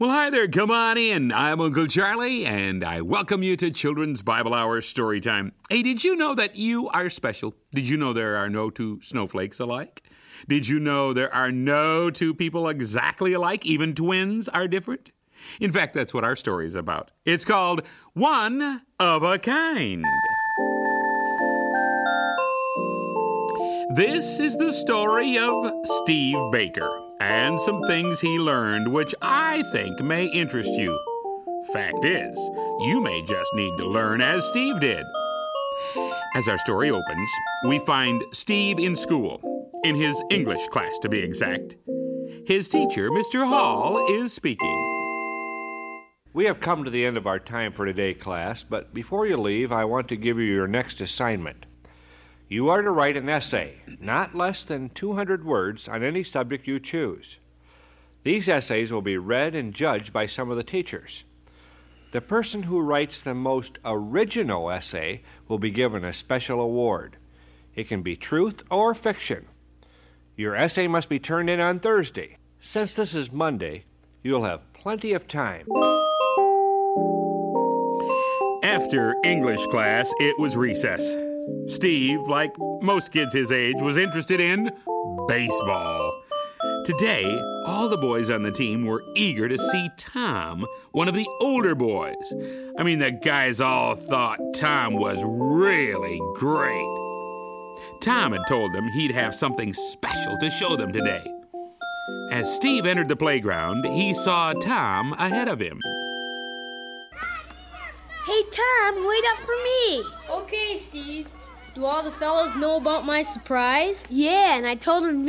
Well, hi there. Come on in. I'm Uncle Charlie, and I welcome you to Children's Bible Hour Storytime. Hey, did you know that you are special? Did you know there are no two snowflakes alike? Did you know there are no two people exactly alike? Even twins are different? In fact, that's what our story is about. It's called One of a Kind. This is the story of Steve Baker and some things he learned which I think may interest you. Fact is, you may just need to learn as Steve did. As our story opens, we find Steve in school, in his English class to be exact. His teacher, Mr. Hall, is speaking. We have come to the end of our time for today, class, but before you leave, I want to give you your next assignment. You are to write an essay, not less than 200 words, on any subject you choose. These essays will be read and judged by some of the teachers. The person who writes the most original essay will be given a special award. It can be truth or fiction. Your essay must be turned in on Thursday. Since this is Monday, you'll have plenty of time. After English class, it was recess. Steve, like most kids his age, was interested in baseball. Today, all the boys on the team were eager to see Tom, one of the older boys. I mean, the guys all thought Tom was really great. Tom had told them he'd have something special to show them today. As Steve entered the playground, he saw Tom ahead of him. Hey, Tom, wait up for me. Okay, Steve. Do all the fellows know about my surprise? Yeah, and I told them